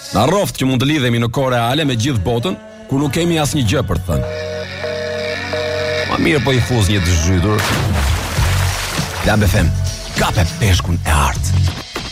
Na rroft që mund të lidhemi në kohë reale me gjithë botën, ku nuk kemi asnjë gjë për të thënë. Ma mirë po I fuz një të zhytur. Klab FM, kape peshkun e artë.